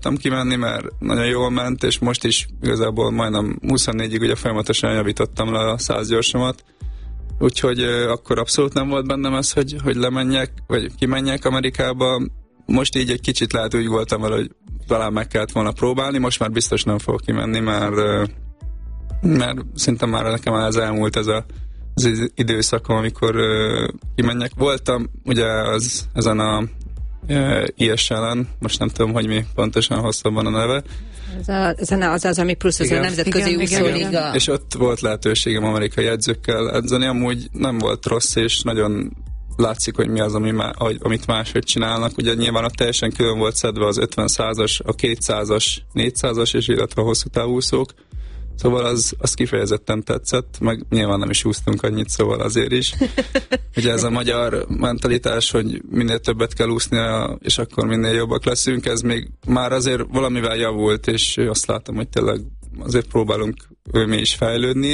tudtam kimenni, mert nagyon jól ment, és most is igazából majdnem 24-ig ugye folyamatosan javítottam le a 100 gyorsomat. Úgyhogy akkor abszolút nem volt bennem ez, hogy lemenjek, vagy kimenjek Amerikába. Most így egy kicsit lehet úgy voltam vele, hogy talán meg kellett volna próbálni, most már biztos nem fogok kimenni, mert szerintem már nekem ez elmúlt az időszakom, amikor kimenjek. Voltam ugye ezen a ISL-en, most nem tudom, hogy mi pontosan hosszabban a neve. Az, ami plusz az a nemzetközi úszóliga. És ott volt lehetőségem amerikai edzőkkel edzeni, amúgy nem volt rossz, és nagyon látszik, hogy mi az, amit máshogy csinálnak. Ugye nyilván ott teljesen külön volt szedve az 50-100-as, a 200-as, 400-as, és illetve a hosszú távúszók. Szóval az kifejezetten tetszett, meg nyilván nem is úsztunk annyit, szóval azért is. Ugye ez a magyar mentalitás, hogy minél többet kell úsznia, és akkor minél jobbak leszünk, ez még már azért valamivel javult, és azt látom, hogy tényleg azért próbálunk mi is fejlődni,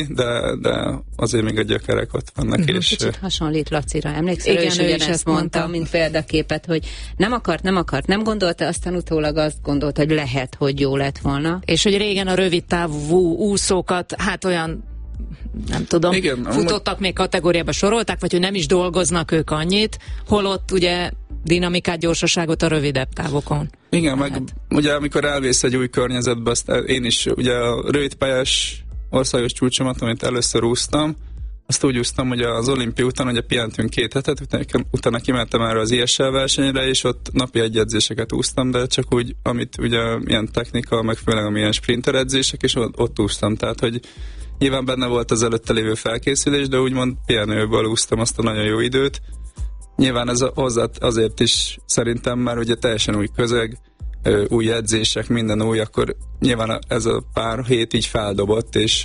de azért még a gyökerek ott vannak. És kicsit hasonlít Lacira. Emlékszel, igen, ő is ugyanezt mondta, mint példaképet, hogy nem akart, nem gondolta, aztán utólag azt gondolta, hogy lehet, hogy jó lett volna. És hogy régen a rövid távú úszókat, hát olyan nem tudom, igen, futottak még kategóriába sorolták, vagy hogy nem is dolgoznak ők annyit, holott ugye dinamikát, gyorsaságot a rövidebb távokon. Igen, meg ugye amikor elvész egy új környezetbe, azt én is ugye a rövidpályás országos csúcsomat, amit először úsztam, azt úgy úsztam, hogy az olimpia után ugye pihentünk 2 hetet, utána kimentem erre az ISL versenyre, és ott napi edzéseket úsztam, de csak úgy, amit ugye ilyen technika, meg főleg amilyen sprinter edzések, és ott úsztam, tehát hogy nyilván benne volt az előtte lévő felkészülés, de úgymond pihenőből úsztam azt a nagyon jó időt. Nyilván ez azért is szerintem már ugye teljesen új közeg, új edzések, minden új, akkor nyilván ez a pár hét így feldobott, és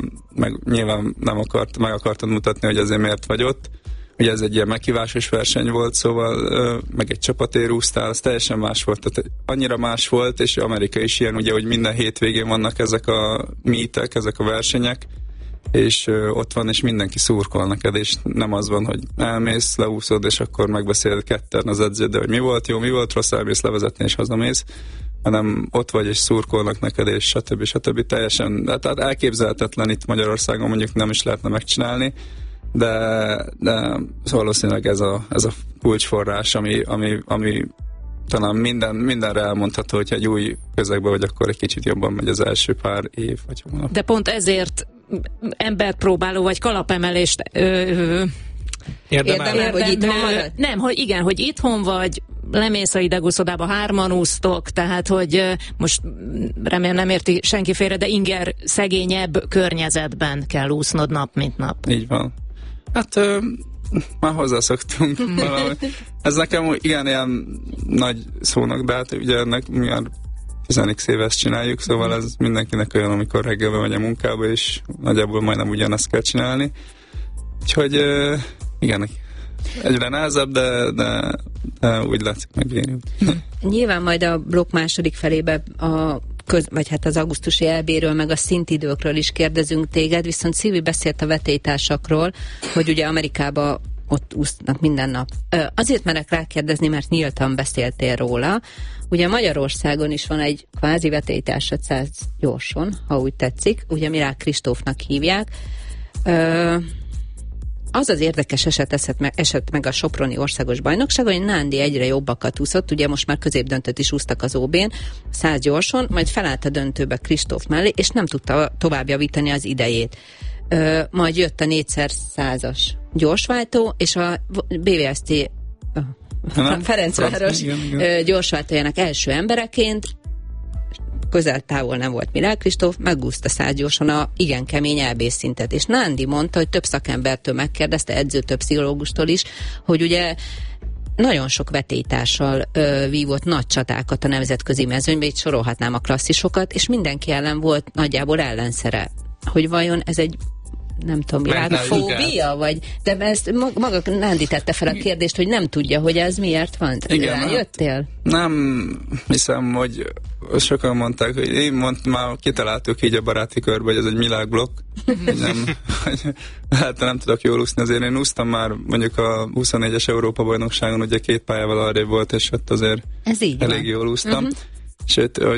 meg nyilván meg akartad mutatni, hogy azért miért vagy ott. Ugye ez egy ilyen meghívásos verseny volt, szóval meg egy csapatért úsztál, az teljesen más volt, tehát annyira más volt, és Amerika is ilyen, ugye, hogy minden hétvégén vannak ezek a meetek, ezek a versenyek, és ott van, és mindenki szurkol neked, és nem az van, hogy elmész, leúszod, és akkor megbeszéled ketten az edződdel, hogy mi volt jó, mi volt rossz, elmész levezetni, és hazamész, hanem ott vagy, és szurkolnak neked, és stb. Teljesen, tehát elképzelhetetlen itt Magyarországon, mondjuk nem is lehetne megcsinálni, de valószínűleg ez a kulcsforrás, ami talán mindenre elmondható, hogyha egy új közegben vagy, akkor egy kicsit jobban megy az első pár év vagy hónap. De pont ezért emberpróbáló vagy kalapemelést érdemel, hogy itthon marad? Nem, hogy itthon vagy, lemész a idegúszodába, 3-an úsztok, tehát hogy most remélem nem érti senki félre, de inger szegényebb környezetben kell úsznod nap, mint nap. Így van. Hát már hozzászoktunk valahogy. Ez nekem igen ilyen nagy szónak, de hát ugye ennek már 10 éve ezt csináljuk, szóval ez mindenkinek olyan, amikor reggelben megy a munkába, és nagyjából majdnem ugyanazt kell csinálni. Úgyhogy igen, egyre nehezebb, de úgy látszik megbírjuk. Nyilván majd a blokk második felébe vagy hát az augusztusi EB-ről, meg a szintidőkről is kérdezünk téged, viszont Szilvi beszélt a vetélytársakról, hogy ugye Amerikában ott úsznak minden nap. Azért merek rákérdezni, mert nyíltan beszéltél róla. Ugye Magyarországon is van egy kvázi vetélytársad 100 gyorson, ha úgy tetszik, ugye Milák Kristófnak hívják. Az az érdekes esett meg a Soproni országos bajnokságon, hogy Nándi egyre jobbakat úszott, ugye most már középdöntőt is úsztak az OB-n, 100 gyorson, majd felállt a döntőbe Kristóf mellé, és nem tudta tovább javítani az idejét. Majd jött a 4x100-as gyorsváltó, és a BVST Ferencváros gyorsváltójának első embereként, közel-távol nem volt Milák Kristóf, megúszta 100 gyorsan a igen kemény EB szintet. És Nándi mondta, hogy több szakembertől megkérdezte, edzőtől, pszichológustól is, hogy ugye nagyon sok vetélytársal vívott nagy csatákat a nemzetközi mezőnyben, itt sorolhatnám a klasszisokat, és mindenki ellen volt nagyjából ellenszere. Hogy vajon ez egy nem tudom, világfóbia, vagy de ezt maga Nándi tette fel a kérdést, hogy nem tudja, hogy ez miért van. Igen, rájöttél? Nem hiszem, hogy sokan mondták, hogy már kitaláltuk így a baráti körbe, hogy ez egy világblokk, hát nem tudok jól úszni, azért én úsztam már mondjuk a 24-es Európa-bajnokságon, ugye 2 pályával arrébb volt, és ott azért elég jól úsztam. Sőt,